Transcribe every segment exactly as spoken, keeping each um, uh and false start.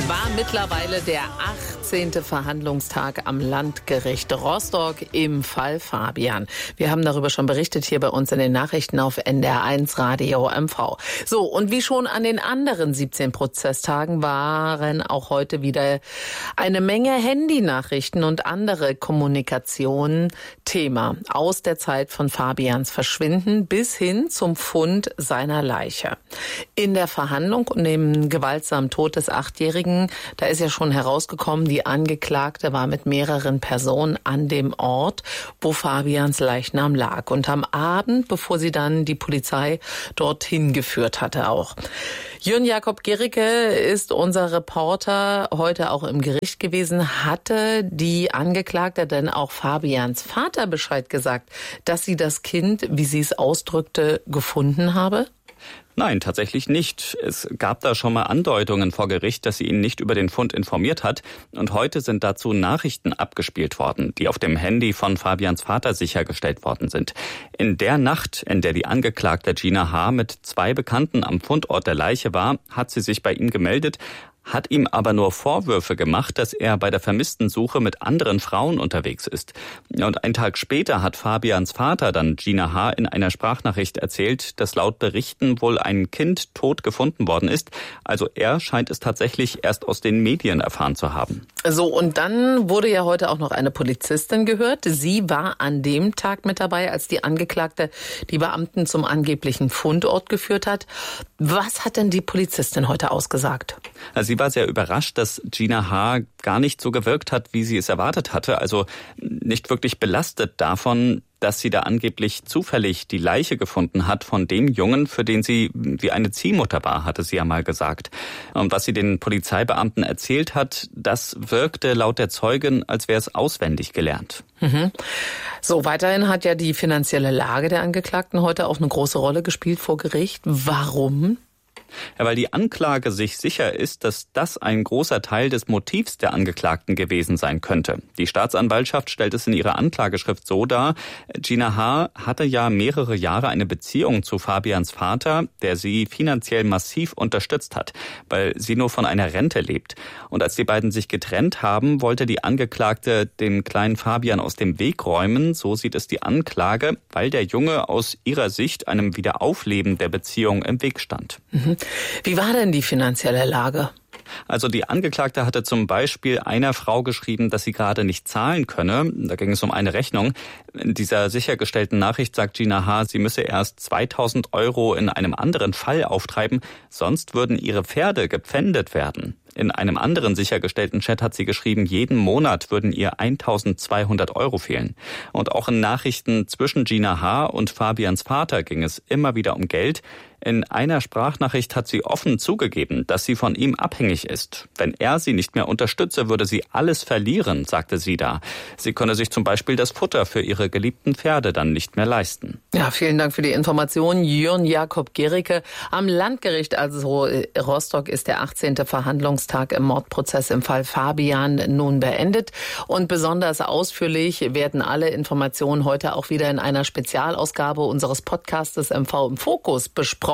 war mittlerweile der achtzehnte Verhandlungstag am Landgericht Rostock im Fall Fabian. Wir haben darüber schon berichtet hier bei uns in den Nachrichten auf N D R eins Radio M V. So, und wie schon an den anderen siebzehn Prozesstagen waren auch heute wieder eine Menge Handynachrichten und andere Kommunikation Thema aus der Zeit von Fabians Verschwinden bis hin zum Fund seiner Leiche. In der Verhandlung und dem gewaltsamen Tod des Achtjährigen, da ist ja schon herausgekommen, die Angeklagte war mit mehreren Personen an dem Ort, wo Fabians Leichnam lag. Und am Abend, bevor sie dann die Polizei dorthin geführt hatte auch. Jörn Jakob Gericke ist unser Reporter heute auch im Gericht gewesen. Hatte die Angeklagte denn auch Fabians Vater Bescheid gesagt, dass sie das Kind, wie sie es ausdrückte, gefunden habe? Nein, tatsächlich nicht. Es gab da schon mal Andeutungen vor Gericht, dass sie ihn nicht über den Fund informiert hat. Und heute sind dazu Nachrichten abgespielt worden, die auf dem Handy von Fabians Vater sichergestellt worden sind. In der Nacht, in der die Angeklagte Gina H. mit zwei Bekannten am Fundort der Leiche war, hat sie sich bei ihm gemeldet, hat ihm aber nur Vorwürfe gemacht, dass er bei der vermissten Suche mit anderen Frauen unterwegs ist. Und einen Tag später hat Fabians Vater dann Gina H. in einer Sprachnachricht erzählt, dass laut Berichten wohl ein Kind tot gefunden worden ist. Also er scheint es tatsächlich erst aus den Medien erfahren zu haben. So, und dann wurde ja heute auch noch eine Polizistin gehört. Sie war an dem Tag mit dabei, als die Angeklagte die Beamten zum angeblichen Fundort geführt hat. Was hat denn die Polizistin heute ausgesagt? Sie war sehr überrascht, dass Gina H. gar nicht so gewirkt hat, wie sie es erwartet hatte. Also nicht wirklich belastet davon, dass sie da angeblich zufällig die Leiche gefunden hat von dem Jungen, für den sie wie eine Ziehmutter war, hatte sie ja mal gesagt. Und was sie den Polizeibeamten erzählt hat, das wirkte laut der Zeugin, als wäre es auswendig gelernt. Mhm. So, weiterhin hat ja die finanzielle Lage der Angeklagten heute auch eine große Rolle gespielt vor Gericht. Warum? Ja, weil die Anklage sich sicher ist, dass das ein großer Teil des Motivs der Angeklagten gewesen sein könnte. Die Staatsanwaltschaft stellt es in ihrer Anklageschrift so dar, Gina H. hatte ja mehrere Jahre eine Beziehung zu Fabians Vater, der sie finanziell massiv unterstützt hat, weil sie nur von einer Rente lebt. Und als die beiden sich getrennt haben, wollte die Angeklagte den kleinen Fabian aus dem Weg räumen, so sieht es die Anklage, weil der Junge aus ihrer Sicht einem Wiederaufleben der Beziehung im Weg stand. Mhm. Wie war denn die finanzielle Lage? Also die Angeklagte hatte zum Beispiel einer Frau geschrieben, dass sie gerade nicht zahlen könne. Da ging es um eine Rechnung. In dieser sichergestellten Nachricht sagt Gina H., sie müsse erst zweitausend Euro in einem anderen Fall auftreiben, sonst würden ihre Pferde gepfändet werden. In einem anderen sichergestellten Chat hat sie geschrieben, jeden Monat würden ihr eintausendzweihundert Euro fehlen. Und auch in Nachrichten zwischen Gina H. und Fabians Vater ging es immer wieder um Geld. In einer Sprachnachricht hat sie offen zugegeben, dass sie von ihm abhängig ist. Wenn er sie nicht mehr unterstütze, würde sie alles verlieren, sagte sie da. Sie könne sich zum Beispiel das Futter für ihre geliebten Pferde dann nicht mehr leisten. Ja, vielen Dank für die Information. Jörn Jakob Gericke. Am Landgericht, also Rostock, ist der achtzehnte Verhandlungstag im Mordprozess im Fall Fabian nun beendet. Und besonders ausführlich werden alle Informationen heute auch wieder in einer Spezialausgabe unseres Podcastes M V im Fokus besprochen.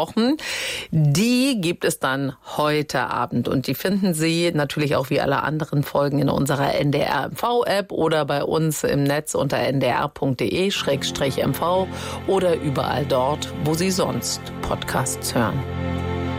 Die gibt es dann heute Abend und die finden Sie natürlich auch wie alle anderen Folgen in unserer N D R M V-App oder bei uns im Netz unter n d r punkt d e slash m v oder überall dort, wo Sie sonst Podcasts hören.